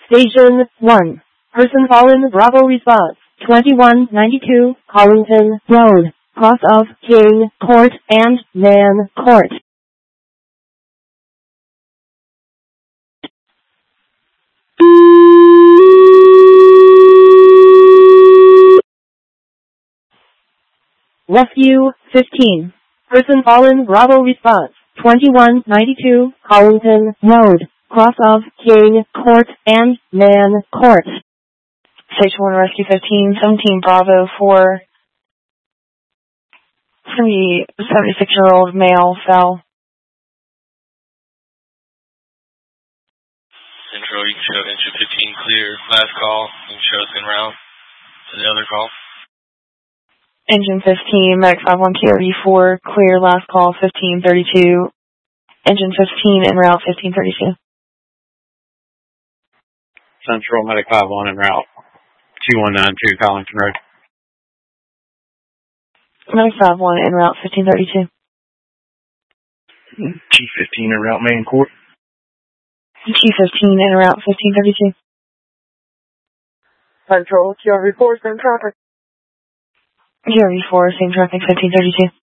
Station 1. Person fallen, Bravo response. 2192 Collington Road, cross of King Court and Man Court. Rescue 15. Person fallen, Bravo response. 2192 Collington Road, cross of King Court and Man Court. Station 1 Rescue 15, 17 Bravo for 76-year-old male fell. Central, you can show engine 15 clear. Last call, you can show us en route to the other call. Engine 15, Medic 51 KRV4, clear, last call 1532. Engine 15 en route 1532. Central, Medic 51 en route 2192 Collington Road. Medic 51 en route 1532. G15 en route Main Court. G15 en route 1532. Central, KRV4, same traffic. KRV4, same traffic 1532.